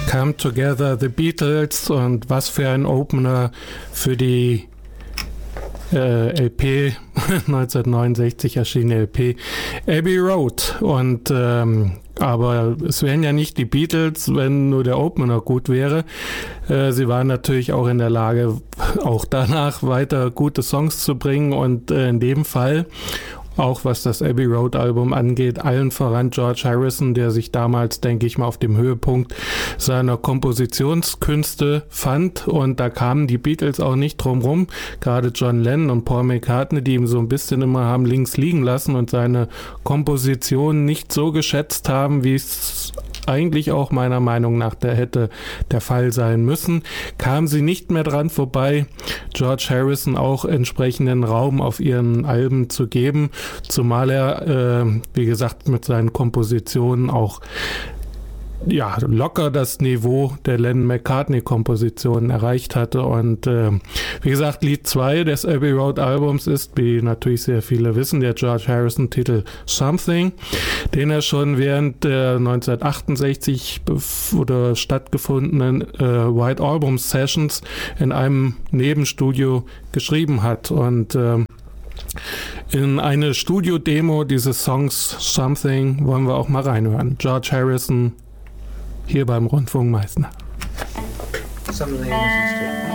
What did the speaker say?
Come Together, The Beatles, und was für ein Opener für die LP, 1969 erschienene LP, Abbey Road. Und aber es wären ja nicht die Beatles, wenn nur der Opener gut wäre. Sie waren natürlich auch in der Lage, auch danach weiter gute Songs zu bringen, und in dem Fall, auch was das Abbey Road Album angeht, allen voran George Harrison, der sich damals, denke ich mal, auf dem Höhepunkt seiner Kompositionskünste fand, und da kamen die Beatles auch nicht drum rum, gerade John Lennon und Paul McCartney, die ihm so ein bisschen immer haben links liegen lassen und seine Komposition nicht so geschätzt haben, wie es eigentlich auch meiner Meinung nach hätte der Fall sein müssen, kamen sie nicht mehr dran vorbei, George Harrison auch entsprechenden Raum auf ihren Alben zu geben, zumal er, wie gesagt, mit seinen Kompositionen auch locker das Niveau der Lennon-McCartney-Kompositionen erreicht hatte. Und wie gesagt, Lied 2 des Abbey Road Albums ist, wie natürlich sehr viele wissen, der George Harrison-Titel Something, den er schon während der 1968 stattgefundenen White Album Sessions in einem Nebenstudio geschrieben hat. Und in eine Studio-Demo dieses Songs Something wollen wir auch mal reinhören. George Harrison hier beim Rundfunk Meißner. Something